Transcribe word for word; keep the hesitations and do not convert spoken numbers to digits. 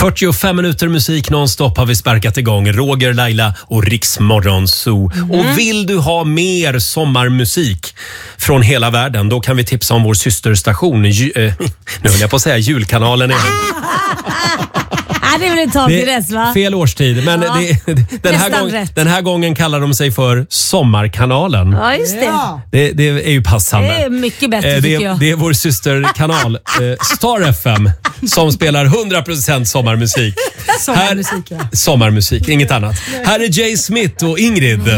fyrtiofem minuter musik nonstop har vi sparkat igång. Roger, Laila och Riksmorgon Zoo. Mm. Och vill du ha mer sommarmusik från hela världen, då kan vi tipsa om vår systerstation. Ju, eh, nu höll jag på att säga julkanalen igen. Ja, det är väl ett tag till dess, va? Fel årstid, men ja. det, den, här gång, den här gången kallar de sig för Sommarkanalen. Ja, just det. Ja. Det, det är ju passande. Det är mycket bättre, eh, det, tycker jag. Det är vår systerkanal eh, Star F M som spelar hundra procent sommarmusik. Sommarmusik, ja. Sommarmusik, inget annat. Här är Jay Smith och Ingrid.